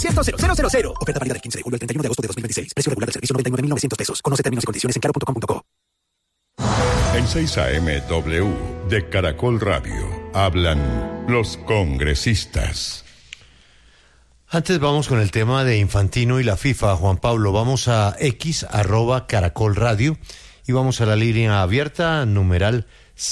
100,000. Oferta válida del 15 de julio al 31 de agosto de 2026. Precio regular del servicio $99,900. Conoce términos y condiciones en claro.com.co. En 6 AM W de Caracol Radio hablan los congresistas. Antes vamos con el tema de Infantino y la FIFA, Juan Pablo. Vamos a X, @Caracol Radio, y vamos a la línea abierta, numeral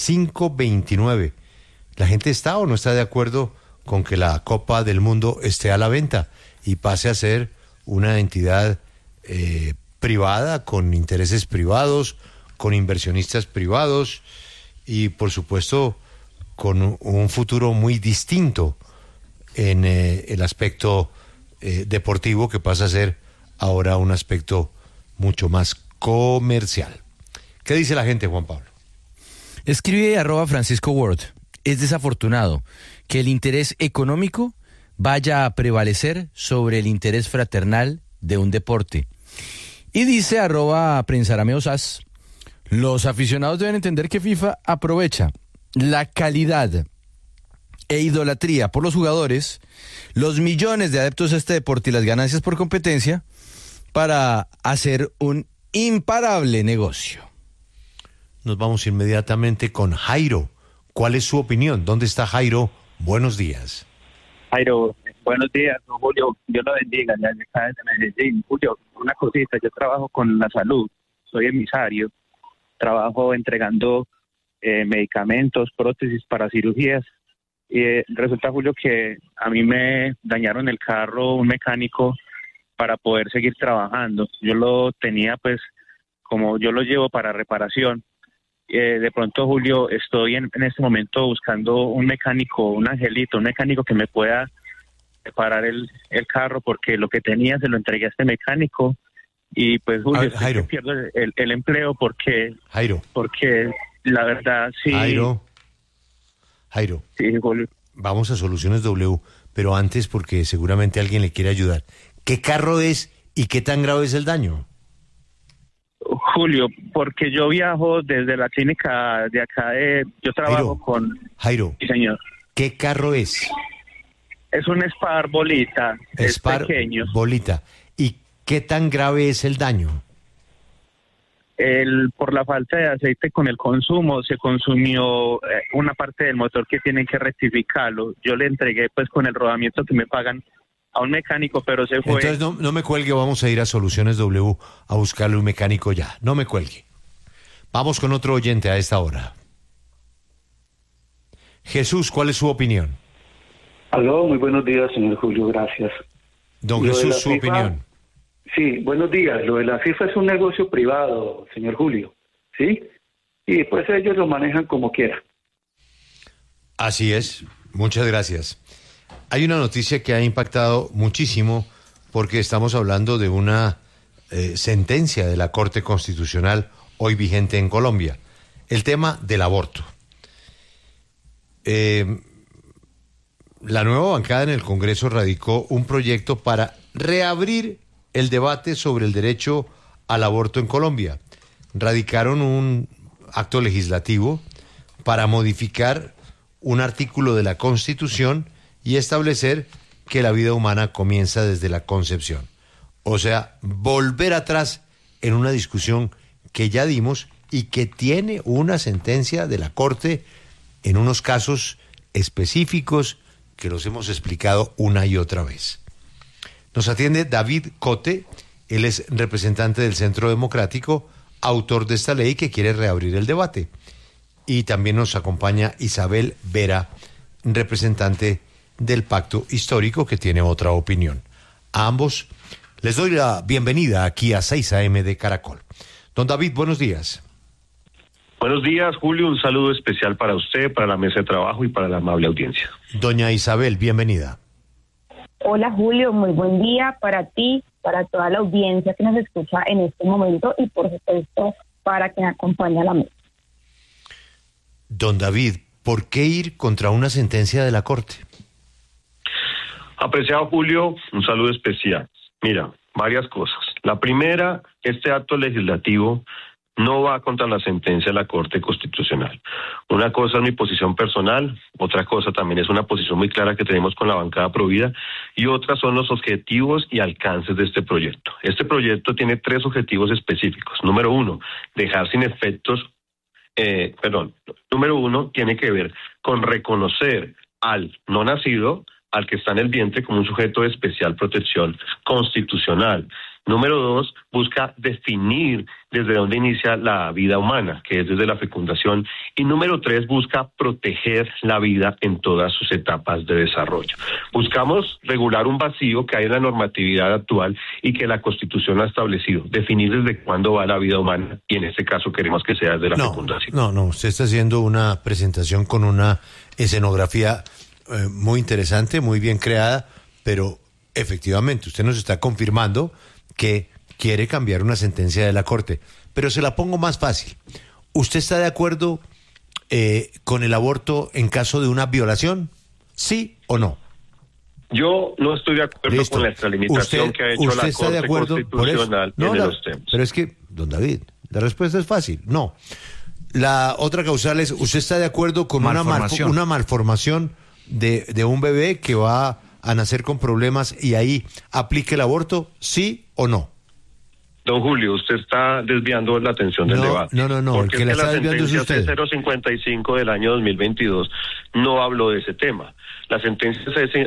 529. ¿La gente está o no está de acuerdo con que la Copa del Mundo esté a la venta y pase a ser una entidad privada, con intereses privados, con inversionistas privados y, por supuesto, con un futuro muy distinto en el aspecto deportivo, que pasa a ser ahora un aspecto mucho más comercial? ¿Qué dice la gente, Juan Pablo? Escribe @Francisco Ward. Es desafortunado que el interés económico vaya a prevalecer sobre el interés fraternal de un deporte. Y dice @Prensarameosas: los aficionados deben entender que FIFA aprovecha la calidad e idolatría por los jugadores, los millones de adeptos a este deporte y las ganancias por competencia para hacer un imparable negocio. Nos vamos inmediatamente con Jairo. ¿Cuál es su opinión? ¿Dónde está Jairo? Buenos días. Jairo, buenos días, Julio. Dios lo bendiga, ya acá desde Medellín. Julio, una cosita, yo trabajo con la salud, soy emisario, trabajo entregando medicamentos, prótesis para cirugías. Y resulta, Julio, que a mí me dañaron el carro, un mecánico, para poder seguir trabajando. Yo lo tenía, pues, como yo lo llevo para reparación. De pronto, Julio, estoy en este momento buscando un mecánico, un angelito, un mecánico que me pueda reparar el carro, porque lo que tenía se lo entregué a este mecánico y pues, Julio, Jairo, pierdo el empleo porque la verdad sí. Jairo, sí, Julio. Vamos a Soluciones W, pero antes, porque seguramente alguien le quiere ayudar. ¿Qué carro es y qué tan grave es el daño? Julio, porque yo viajo desde la clínica de acá, yo trabajo con... Jairo, sí, señor. ¿Qué carro es? Es un Spar Bolita, Spar es pequeño. Bolita. ¿Y qué tan grave es el daño? Por la falta de aceite con el consumo, se consumió una parte del motor que tienen que rectificarlo. Yo le entregué, pues, con el rodamiento que me pagan a un mecánico, pero se fue. Entonces no me cuelgue, vamos a ir a Soluciones W a buscarle un mecánico ya. No me cuelgue. Vamos con otro oyente a esta hora. Jesús, ¿cuál es su opinión? Aló, muy buenos días, señor Julio, gracias. Don Jesús, su opinión. Sí, buenos días. Lo de la FIFA es un negocio privado, señor Julio, ¿sí? Y después ellos lo manejan como quieran. Así es. Muchas gracias. Hay una noticia que ha impactado muchísimo porque estamos hablando de una sentencia de la Corte Constitucional hoy vigente en Colombia. El tema del aborto. La nueva bancada en el Congreso radicó un proyecto para reabrir el debate sobre el derecho al aborto en Colombia. Radicaron un acto legislativo para modificar un artículo de la Constitución y establecer que la vida humana comienza desde la concepción. O sea, volver atrás en una discusión que ya dimos y que tiene una sentencia de la Corte en unos casos específicos que los hemos explicado una y otra vez. Nos atiende David Cote, él es representante del Centro Democrático, autor de esta ley que quiere reabrir el debate. Y también nos acompaña Isabel Vera, representante del Pacto Histórico, que tiene otra opinión. A ambos les doy la bienvenida aquí a 6 AM de Caracol. Don David, buenos días. Buenos días, Julio. Un saludo especial para usted, para la mesa de trabajo y para la amable audiencia. Doña Isabel, bienvenida. Hola, Julio. Muy buen día para ti, para toda la audiencia que nos escucha en este momento y, por supuesto, para quien acompaña a la mesa. Don David, ¿por qué ir contra una sentencia de la Corte? Apreciado Julio, un saludo especial. Mira, varias cosas. La primera, este acto legislativo no va contra la sentencia de la Corte Constitucional. Una cosa es mi posición personal, otra cosa también es una posición muy clara que tenemos con la bancada Provida, y otras son los objetivos y alcances de este proyecto. Este proyecto tiene 3 objetivos específicos. Número 1, dejar sin efectos, número 1 tiene que ver con reconocer al no nacido, al que está en el vientre, como un sujeto de especial protección constitucional. Número 2, busca definir desde dónde inicia la vida humana, que es desde la fecundación. Y número 3, busca proteger la vida en todas sus etapas de desarrollo. Buscamos regular un vacío que hay en la normatividad actual y que la Constitución ha establecido, definir desde cuándo va la vida humana, y en este caso queremos que sea desde la fecundación. No, usted está haciendo una presentación con una escenografía muy interesante, muy bien creada, pero efectivamente usted nos está confirmando que quiere cambiar una sentencia de la Corte. Pero se la pongo más fácil. ¿Usted está de acuerdo con el aborto en caso de una violación? ¿Sí o no? Yo no estoy de acuerdo con la extralimitación que ha hecho la Corte Constitucional en los temas. Pero es que, don David, la respuesta es fácil. No. La otra causal es, ¿usted está de acuerdo con una malformación de un bebé que va a nacer con problemas y ahí aplique el aborto? ¿Sí o no? Don Julio, usted está desviando la atención del debate. No, porque el que la está desviando es usted. La sentencia C055 del año 2022 no habló de ese tema. La sentencia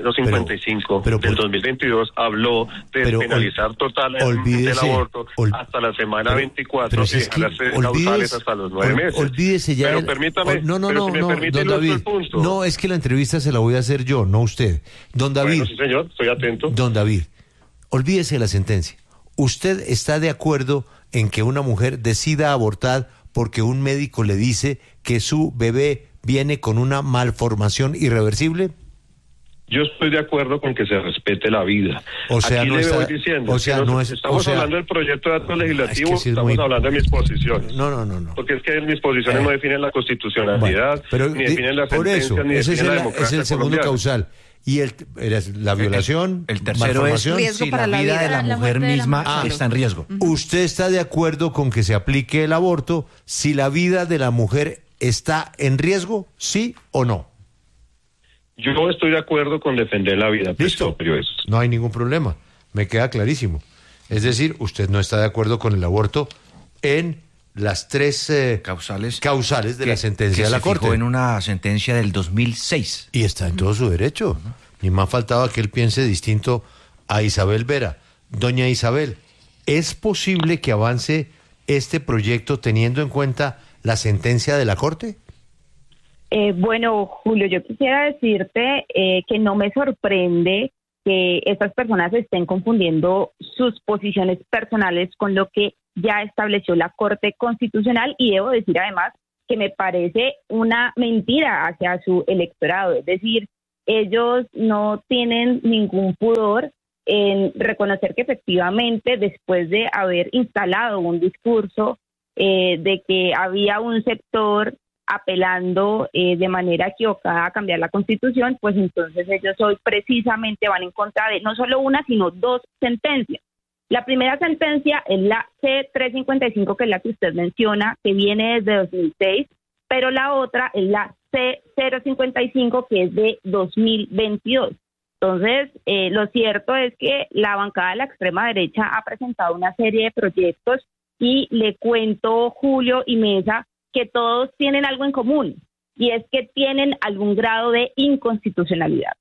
C055 del 2022 habló de penalizar totalmente el aborto hasta la semana 24 y dejar las causales hasta los 9 meses. Olvídese ya. Pero permítame, no, si me permite, don David, el punto. No, es que la entrevista se la voy a hacer yo, no usted. Don David. Bueno, sí, señor, estoy atento. Don David, olvídese de la sentencia. ¿Usted está de acuerdo en que una mujer decida abortar porque un médico le dice que su bebé viene con una malformación irreversible? Yo estoy de acuerdo con que se respete la vida. O sea, aquí no le está, voy diciendo, o sea, que no es, estamos hablando del proyecto de acto legislativo, estamos hablando de mis posiciones. No. Porque es que mis posiciones no definen la constitucionalidad, ni definen la sentencia, ni definen la democracia. Ese es el segundo causal. Y la violación, el tercero es riesgo para la vida de la mujer misma está en riesgo. ¿Usted está de acuerdo con que se aplique el aborto si la vida de la mujer está en riesgo, sí o no? Yo no estoy de acuerdo con defender la vida. Listo, no hay ningún problema, me queda clarísimo. Es decir, usted no está de acuerdo con el aborto en las 3 causales de la sentencia de la Corte. Que se fijó en una sentencia del 2006. Y está en todo su derecho. Ni más faltaba que él piense distinto a Isabel Vera. Doña Isabel, ¿es posible que avance este proyecto teniendo en cuenta la sentencia de la Corte? Bueno, Julio, yo quisiera decirte que no me sorprende que estas personas estén confundiendo sus posiciones personales con lo que ya estableció la Corte Constitucional, y debo decir además que me parece una mentira hacia su electorado. Es decir, ellos no tienen ningún pudor en reconocer que efectivamente después de haber instalado un discurso de que había un sector apelando de manera equivocada a cambiar la Constitución, pues entonces ellos hoy precisamente van en contra de no solo una, sino 2 sentencias. La primera sentencia es la C355, que es la que usted menciona, que viene desde 2006, pero la otra es la C055, que es de 2022. Entonces, lo cierto es que la bancada de la extrema derecha ha presentado una serie de proyectos y le cuento, Julio y Mesa, que todos tienen algo en común, y es que tienen algún grado de inconstitucionalidad.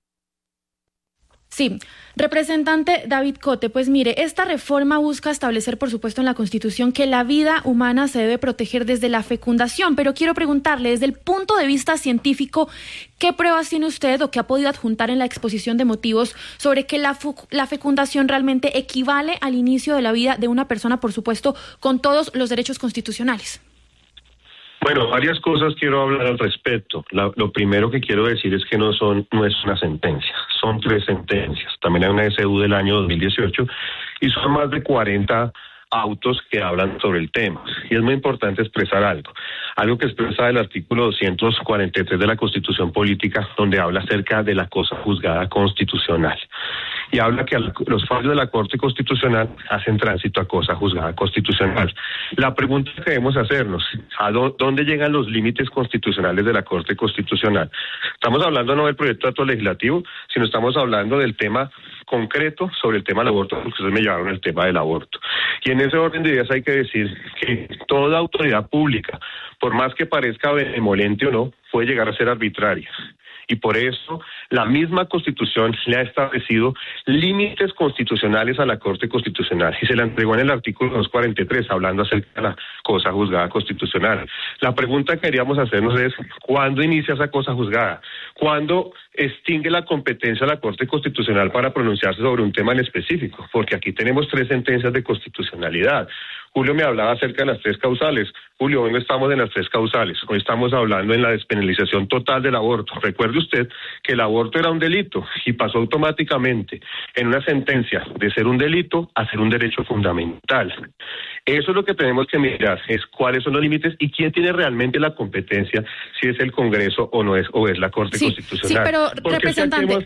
Sí, representante David Cote, pues mire, esta reforma busca establecer, por supuesto, en la Constitución que la vida humana se debe proteger desde la fecundación, pero quiero preguntarle, desde el punto de vista científico, ¿qué pruebas tiene usted o qué ha podido adjuntar en la exposición de motivos sobre que la fecundación realmente equivale al inicio de la vida de una persona, por supuesto, con todos los derechos constitucionales? Bueno, varias cosas quiero hablar al respecto. Lo primero que quiero decir es que no es una sentencia, son 3 sentencias. También hay una SU del año 2018 y son más de 40 autos que hablan sobre el tema. Y es muy importante expresar algo que expresa el artículo 243 de la Constitución Política, donde habla acerca de la cosa juzgada constitucional. y habla que los fallos de la Corte Constitucional hacen tránsito a cosa juzgada constitucional. La pregunta que debemos hacernos, ¿a dónde llegan los límites constitucionales de la Corte Constitucional? Estamos hablando no del proyecto de acto legislativo, sino estamos hablando del tema concreto sobre el tema del aborto, porque ustedes me llevaron el tema del aborto. Y en ese orden de ideas hay que decir que toda autoridad pública, por más que parezca benevolente o no, puede llegar a ser arbitraria. Y por eso la misma Constitución le ha establecido límites constitucionales a la Corte Constitucional y se la entregó en el artículo 243, hablando acerca de la cosa juzgada constitucional. La pregunta que queríamos hacernos es, ¿cuándo inicia esa cosa juzgada? ¿Cuándo extingue la competencia de la Corte Constitucional para pronunciarse sobre un tema en específico? Porque aquí tenemos 3 sentencias de constitucionalidad. Julio me hablaba acerca de las 3 causales. Julio, hoy no estamos en las 3 causales, hoy estamos hablando en la despenalización total del aborto. Recuerde usted que el aborto era un delito y pasó automáticamente en una sentencia de ser un delito a ser un derecho fundamental. Eso es lo que tenemos que mirar, es cuáles son los límites y quién tiene realmente la competencia, si es el Congreso o no es, o es la Corte Constitucional. Sí, pero representante,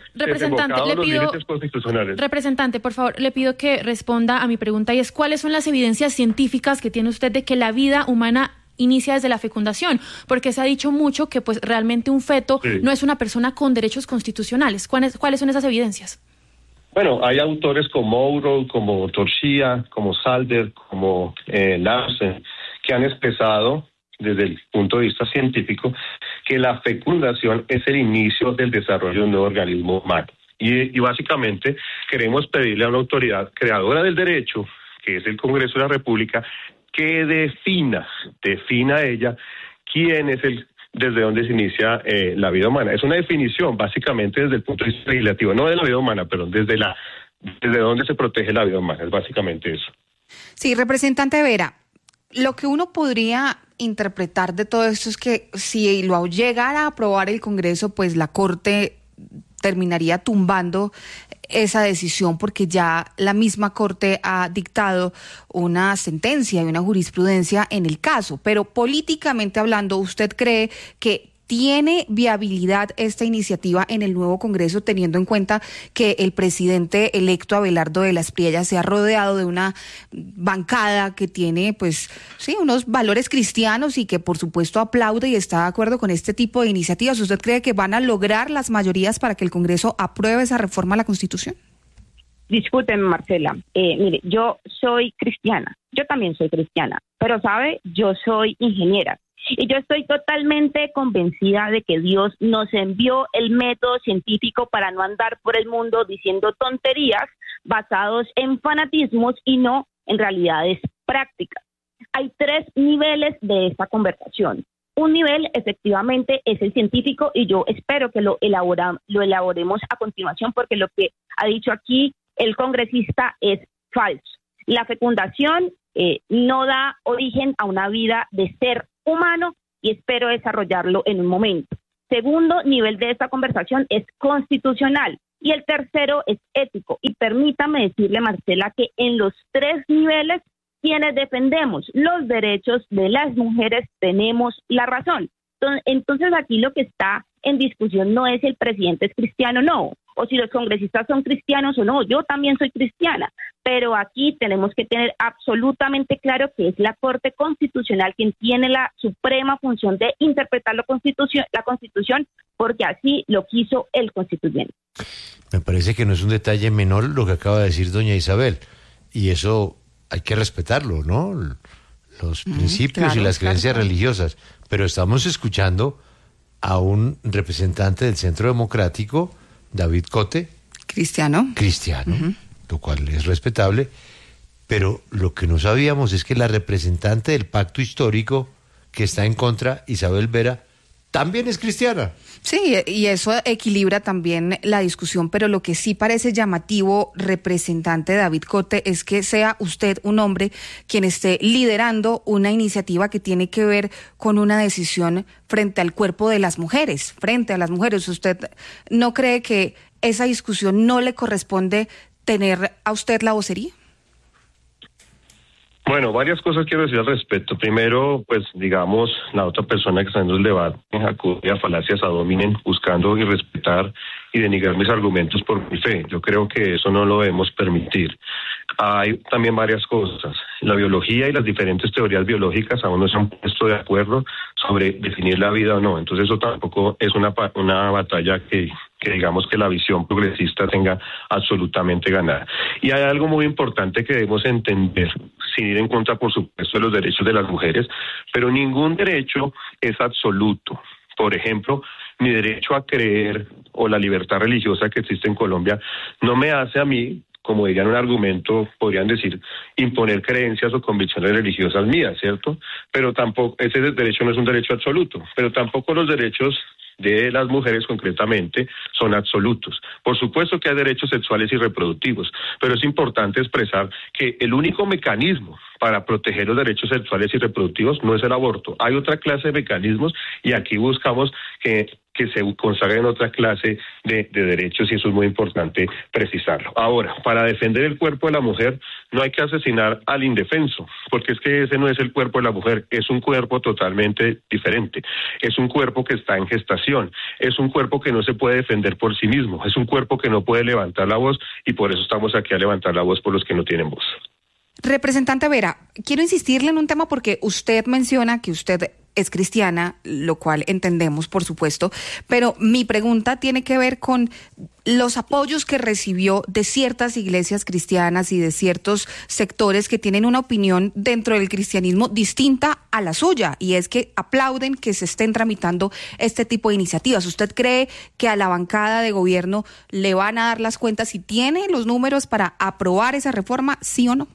le pido, representante, por favor, le pido que responda a mi pregunta y es ¿cuáles son las evidencias científicas que tiene usted de que la vida humana inicia desde la fecundación? Porque se ha dicho mucho que pues realmente un feto no es una persona con derechos constitucionales. ¿Cuáles son esas evidencias? Bueno, hay autores como Mouro, como Torchia, como Salder, como Larsen, que han expresado desde el punto de vista científico que la fecundación es el inicio del desarrollo de un nuevo organismo humano. Y básicamente queremos pedirle a una autoridad creadora del derecho, que es el Congreso de la República, que defina ella quién es desde dónde se inicia la vida humana. Es una definición básicamente desde el punto de vista legislativo, no de la vida humana, pero desde dónde se protege la vida humana, es básicamente eso. Sí, representante Vera, lo que uno podría interpretar de todo esto es que si lo llegara a aprobar el Congreso, pues la Corte terminaría tumbando esa decisión porque ya la misma Corte ha dictado una sentencia y una jurisprudencia en el caso. Pero políticamente hablando, ¿usted cree que tiene viabilidad esta iniciativa en el nuevo Congreso, teniendo en cuenta que el presidente electo Abelardo de la Espriella se ha rodeado de una bancada que tiene, pues, sí, unos valores cristianos y que, por supuesto, aplaude y está de acuerdo con este tipo de iniciativas? ¿Usted cree que van a lograr las mayorías para que el Congreso apruebe esa reforma a la Constitución? Discúlpeme, Marcela. Mire, yo soy cristiana. Yo también soy cristiana. Pero, ¿sabe? Yo soy ingeniera. Y yo estoy totalmente convencida de que Dios nos envió el método científico para no andar por el mundo diciendo tonterías basados en fanatismos y no en realidades prácticas. Hay 3 niveles de esta conversación. Un nivel efectivamente es el científico y yo espero que lo elaboremos a continuación porque lo que ha dicho aquí el congresista es falso. La fecundación no da origen a una vida de ser humano y espero desarrollarlo en un momento. Segundo nivel de esta conversación es constitucional y el tercero es ético. Y permítame decirle, Marcela, que en los 3 niveles, quienes defendemos los derechos de las mujeres tenemos la razón. Entonces aquí lo que está en discusión no es si el presidente es cristiano o no, o si los congresistas son cristianos o no. Yo también soy cristiana, pero aquí tenemos que tener absolutamente claro que es la Corte Constitucional quien tiene la suprema función de interpretar la Constitución, porque así lo quiso el constituyente. Me parece que no es un detalle menor lo que acaba de decir doña Isabel, y eso hay que respetarlo, ¿no? Los principios y las creencias religiosas, pero estamos escuchando a un representante del Centro Democrático, David Cote. Cristiano, lo cual es respetable, pero lo que no sabíamos es que la representante del pacto histórico que está en contra, Isabel Vera, también es cristiana. Sí, y eso equilibra también la discusión, pero lo que sí parece llamativo, representante David Cote, es que sea usted un hombre quien esté liderando una iniciativa que tiene que ver con una decisión frente al cuerpo de las mujeres, frente a las mujeres. ¿Usted no cree que esa discusión no le corresponde tener a usted la vocería? Bueno, varias cosas quiero decir al respecto. Primero, pues digamos, la otra persona que está en el debate acude a falacias ad hominem buscando irrespetar y denigrar mis argumentos por mi fe. Yo creo que eso no lo debemos permitir. Hay también varias cosas. La biología y las diferentes teorías biológicas aún no se han puesto de acuerdo sobre definir la vida o no. Entonces eso tampoco es una batalla que digamos que la visión progresista tenga absolutamente ganada. Y hay algo muy importante que debemos entender, sin ir en contra, por supuesto, de los derechos de las mujeres, pero ningún derecho es absoluto. Por ejemplo, mi derecho a creer o la libertad religiosa que existe en Colombia no me hace a mí, como dirían un argumento, podrían decir, imponer creencias o convicciones religiosas mías, ¿cierto? Pero tampoco, ese derecho no es un derecho absoluto, pero tampoco los derechos de las mujeres concretamente son absolutos. Por supuesto que hay derechos sexuales y reproductivos, pero es importante expresar que el único mecanismo para proteger los derechos sexuales y reproductivos no es el aborto. Hay otra clase de mecanismos y aquí buscamos que se consagren otra clase de derechos y eso es muy importante precisarlo. Ahora, para defender el cuerpo de la mujer no hay que asesinar al indefenso, porque es que ese no es el cuerpo de la mujer, es un cuerpo totalmente diferente, es un cuerpo que está en gestación, es un cuerpo que no se puede defender por sí mismo, es un cuerpo que no puede levantar la voz y por eso estamos aquí a levantar la voz por los que no tienen voz. Representante Vera, quiero insistirle en un tema porque usted menciona que usted es cristiana, lo cual entendemos, por supuesto, pero mi pregunta tiene que ver con los apoyos que recibió de ciertas iglesias cristianas y de ciertos sectores que tienen una opinión dentro del cristianismo distinta a la suya, y es que aplauden que se estén tramitando este tipo de iniciativas. ¿Usted cree que a la bancada de gobierno le van a dar las cuentas y tiene los números para aprobar esa reforma, sí o no?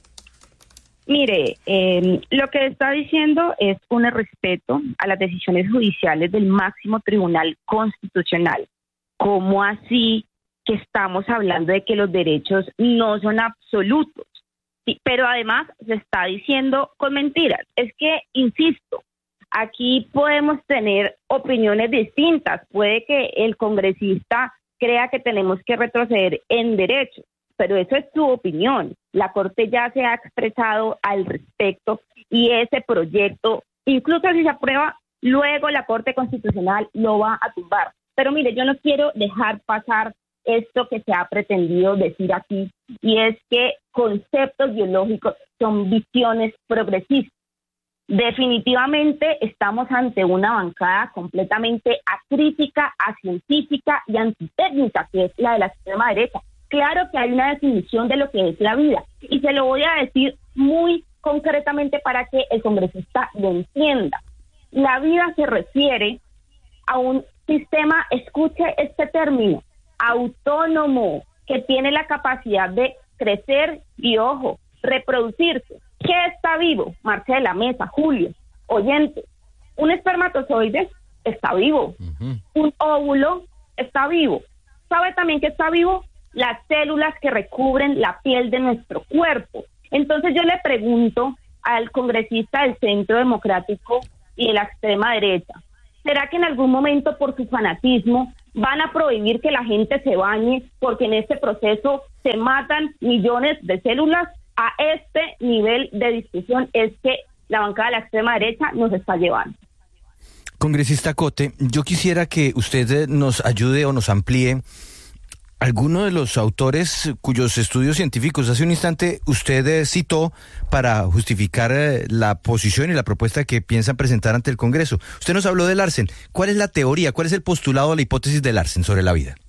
Mire, lo que está diciendo es un respeto a las decisiones judiciales del máximo tribunal constitucional. ¿Cómo así que estamos hablando de que los derechos no son absolutos? Sí, pero además se está diciendo con mentiras. Es que, insisto, aquí podemos tener opiniones distintas. Puede que el congresista crea que tenemos que retroceder en derechos, pero eso es su opinión. La Corte ya se ha expresado al respecto y ese proyecto, incluso si se aprueba, luego la Corte Constitucional lo va a tumbar. Pero mire, yo no quiero dejar pasar esto que se ha pretendido decir aquí, y es que conceptos biológicos son visiones progresistas. Definitivamente estamos ante una bancada completamente acrítica, acientífica y antitécnica, que es la de la extrema derecha. Claro que hay una definición de lo que es la vida, y se lo voy a decir muy concretamente para que el congresista lo entienda. La vida se refiere a un sistema, escuche este término, autónomo, que tiene la capacidad de crecer y, ojo, reproducirse. ¿Qué está vivo? Marcha de la mesa, Julio, oyente. Un espermatozoide está vivo. Un óvulo está vivo. ¿Sabe también que está vivo? Las células que recubren la piel de nuestro cuerpo. Entonces yo le pregunto al congresista del Centro Democrático y de la extrema derecha, ¿será que en algún momento por su fanatismo van a prohibir que la gente se bañe porque en este proceso se matan millones de células? A este nivel de discusión es que la bancada de la extrema derecha nos está llevando. Congresista Cote, yo quisiera que usted nos ayude o nos amplíe alguno de los autores cuyos estudios científicos hace un instante usted citó para justificar la posición y la propuesta que piensan presentar ante el Congreso. Usted nos habló de Larsen. ¿Cuál es la teoría, cuál es el postulado, la hipótesis de Larsen sobre la vida?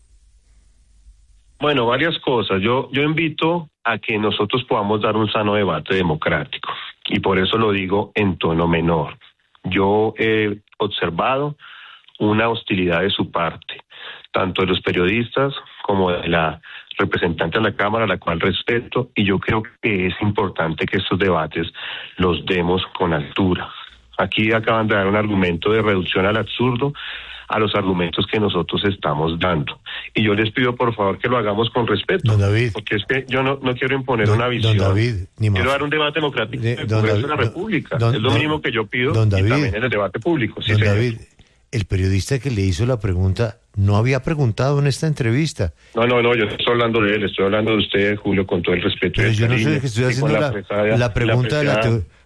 Bueno, varias cosas. Yo invito a que nosotros podamos dar un sano debate democrático, y por eso lo digo en tono menor. Yo he observado una hostilidad de su parte, tanto de los periodistas como de la representante de la Cámara, a la cual respeto, y yo creo que es importante que estos debates los demos con altura. Aquí acaban de dar un argumento de reducción al absurdo a los argumentos que nosotros estamos dando. Y yo les pido, por favor, que lo hagamos con respeto. Don David, porque es que yo no quiero imponer una visión. Don David, quiero dar un debate democrático en el Congreso de la República. Es lo mínimo que yo pido, don David, y también en el debate público. Sí, don señor. David, el periodista que le hizo la pregunta no había preguntado en esta entrevista. No, yo estoy hablando de él, estoy hablando de usted, Julio, con todo el respeto. Pero yo no soy el que estoy haciendo la pregunta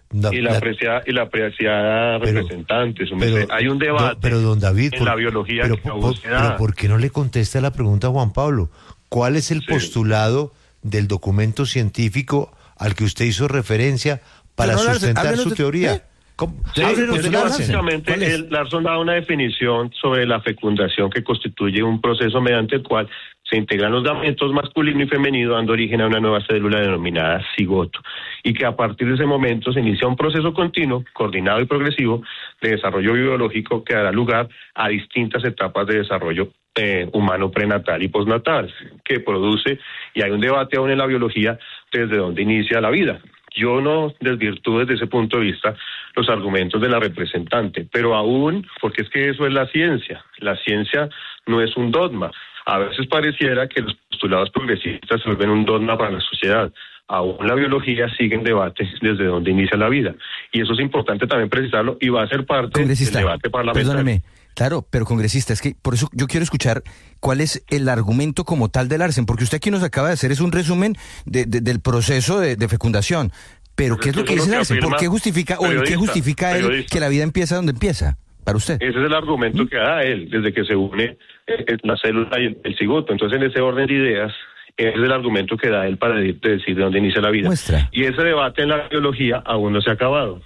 y la apreciada representante. Hay un debate pero don David, en la biología pero ¿por qué no le contesta la pregunta a Juan Pablo? ¿Cuál es el postulado del documento científico al que usted hizo referencia para sustentar su teoría? Básicamente, Larson da una definición sobre la fecundación, que constituye un proceso mediante el cual se integran los gametos masculino y femenino, dando origen a una nueva célula denominada cigoto, y que a partir de ese momento se inicia un proceso continuo, coordinado y progresivo de desarrollo biológico que dará lugar a distintas etapas de desarrollo humano prenatal y postnatal, que produce, y hay un debate aún en la biología, desde dónde inicia la vida. Yo no desvirtúo desde ese punto de vista los argumentos de la representante, pero aún, porque es que eso es la ciencia no es un dogma. A veces pareciera que los postulados progresistas se vuelven un dogma para la sociedad. Aún la biología sigue en debate desde dónde inicia la vida. Y eso es importante también precisarlo y va a ser parte del debate parlamentario. Perdóneme, claro, pero congresista, es que por eso yo quiero escuchar cuál es el argumento como tal del Larsen, porque usted aquí nos acaba de hacer es un resumen del proceso de fecundación. Pero ¿qué es lo que dice Larsen? ¿Por qué justifica él que la vida empieza donde empieza? Para usted. Ese es el argumento que da él, desde que se une la célula y el cigoto. Entonces, en ese orden de ideas, ese es el argumento que da él para decir de dónde inicia la vida. Muestra. Y ese debate en la biología aún no se ha acabado.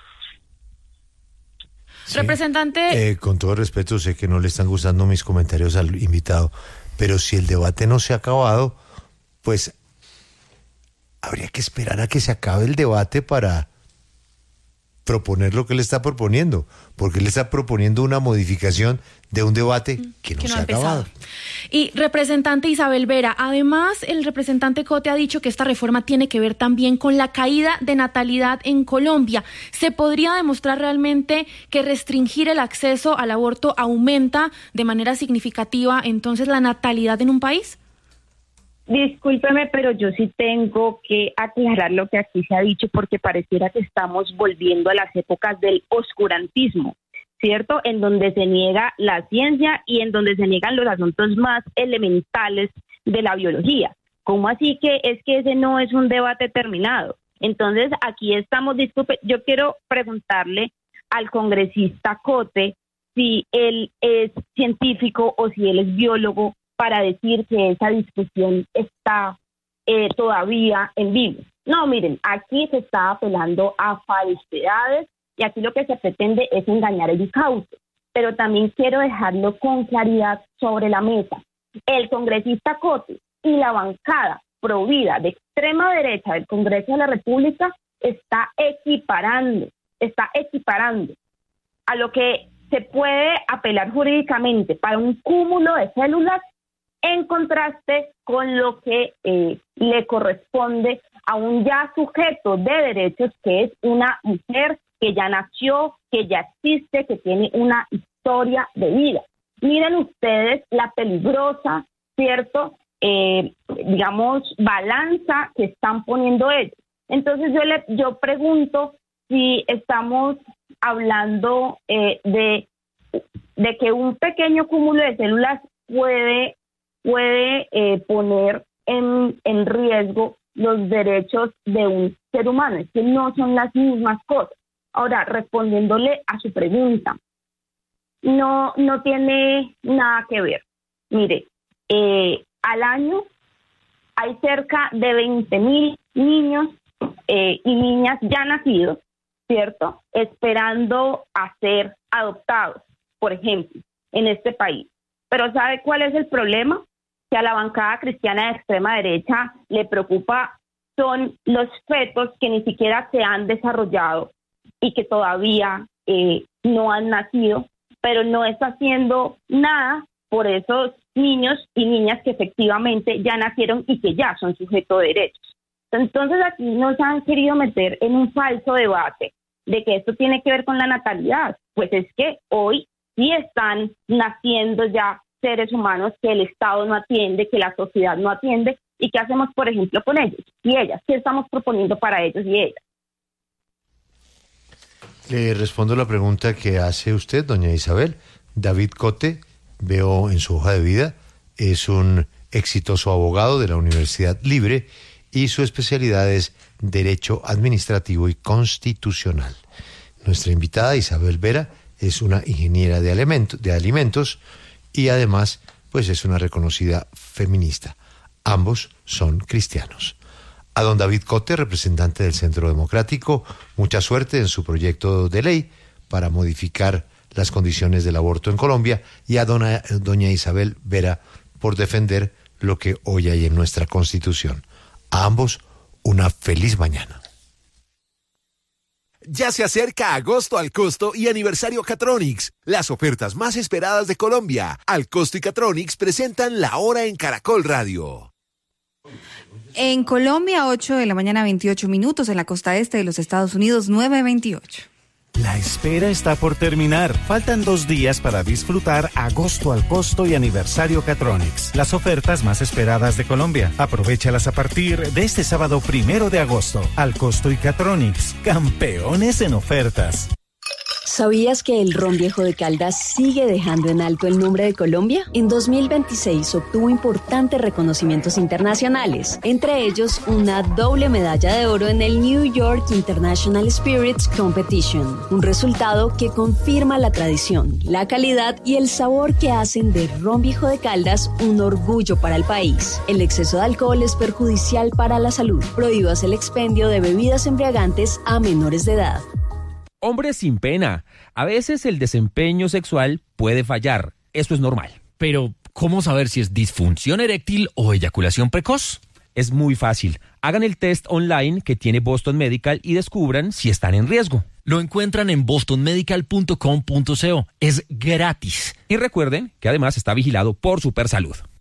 Sí. Representante... con todo respeto, sé que no le están gustando mis comentarios al invitado, pero si el debate no se ha acabado, pues habría que esperar a que se acabe el debate para proponer lo que él está proponiendo, porque él está proponiendo una modificación de un debate que no se ha acabado. Y representante Isabel Vera, además el representante Cote ha dicho que esta reforma tiene que ver también con la caída de natalidad en Colombia. ¿Se podría demostrar realmente que restringir el acceso al aborto aumenta de manera significativa entonces la natalidad en un país? Discúlpeme, pero yo sí tengo que aclarar lo que aquí se ha dicho, porque pareciera que estamos volviendo a las épocas del oscurantismo, ¿cierto? En donde se niega la ciencia y en donde se niegan los asuntos más elementales de la biología. ¿Cómo así que es que ese no es un debate terminado? Entonces, aquí estamos, disculpe, yo quiero preguntarle al congresista Cote si él es científico o si él es biólogo, para decir que esa discusión está todavía en vivo. No, miren, aquí se está apelando a falsedades y aquí lo que se pretende es engañar el incauto. Pero también quiero dejarlo con claridad sobre la mesa. El congresista Cote y la bancada provida de extrema derecha del Congreso de la República está equiparando a lo que se puede apelar jurídicamente para un cúmulo de células, en contraste con lo que le corresponde a un ya sujeto de derechos, que es una mujer que ya nació, que ya existe, que tiene una historia de vida. Miren ustedes la peligrosa, ¿cierto?, balanza que están poniendo ellos. Entonces yo pregunto si estamos hablando de que un pequeño cúmulo de células puede poner en riesgo los derechos de un ser humano. Es que no son las mismas cosas. Ahora, respondiéndole a su pregunta, no tiene nada que ver. Mire, al año hay cerca de 20,000 niños y niñas ya nacidos, ¿cierto?, esperando a ser adoptados, por ejemplo, en este país. Pero ¿sabe cuál es el problema? Que a la bancada cristiana de extrema derecha le preocupa son los fetos que ni siquiera se han desarrollado y que todavía no han nacido, pero no está haciendo nada por esos niños y niñas que efectivamente ya nacieron y que ya son sujetos de derechos. Entonces aquí nos han querido meter en un falso debate de que esto tiene que ver con la natalidad. Pues es que hoy sí están naciendo ya seres humanos que el Estado no atiende, que la sociedad no atiende. ¿Y qué hacemos, por ejemplo, con ellos y ellas? ¿Qué estamos proponiendo para ellos y ellas? Le respondo la pregunta que hace usted, doña Isabel. David Cote, veo en su hoja de vida, es un exitoso abogado de la Universidad Libre y su especialidad es Derecho Administrativo y Constitucional. Nuestra invitada, Isabel Vera, es una ingeniera de alimentos y además pues es una reconocida feminista. Ambos son cristianos. A don David Cote, representante del Centro Democrático, mucha suerte en su proyecto de ley para modificar las condiciones del aborto en Colombia, y a doña Isabel Vera por defender lo que hoy hay en nuestra Constitución. A ambos, una feliz mañana. Ya se acerca agosto al costo y aniversario Catronics, las ofertas más esperadas de Colombia. Al costo y Catronics presentan La Hora en Caracol Radio. En Colombia, 8 de la mañana, 28 minutos. En la costa este de los Estados Unidos, 9:28. La espera está por terminar. Faltan 2 días para disfrutar agosto al costo y aniversario Catronics, las ofertas más esperadas de Colombia. Aprovéchalas a partir de este sábado 1 de agosto. Al costo y Catronics, campeones en ofertas. ¿Sabías que el ron viejo de Caldas sigue dejando en alto el nombre de Colombia? En 2026 obtuvo importantes reconocimientos internacionales, entre ellos una doble medalla de oro en el New York International Spirits Competition, un resultado que confirma la tradición, la calidad y el sabor que hacen del ron viejo de Caldas un orgullo para el país. El exceso de alcohol es perjudicial para la salud. Prohíbas el expendio de bebidas embriagantes a menores de edad. Hombres sin pena. A veces el desempeño sexual puede fallar. Eso es normal. Pero, ¿cómo saber si es disfunción eréctil o eyaculación precoz? Es muy fácil. Hagan el test online que tiene Boston Medical y descubran si están en riesgo. Lo encuentran en bostonmedical.com.co. Es gratis. Y recuerden que además está vigilado por Supersalud.